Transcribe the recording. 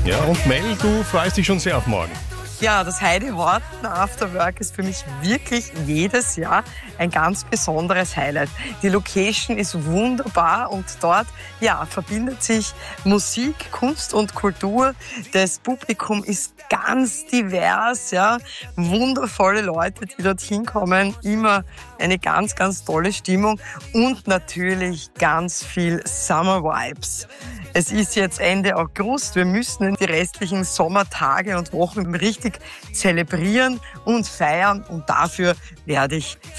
Ja, und Mel, du freust dich schon sehr auf morgen. Ja, das Heidi Horten Afterwork ist für mich wirklich jedes Jahr ein ganz besonderes Highlight. Die Location ist wunderbar und dort verbindet sich Musik, Kunst und Kultur. Das Publikum ist ganz divers, wundervolle Leute, die dorthin kommen. Immer eine ganz, ganz tolle Stimmung und natürlich ganz viel Summer Vibes. Es ist jetzt Ende August. Wir müssen die restlichen Sommertage und Wochen richtig zelebrieren und feiern. Und dafür werde ich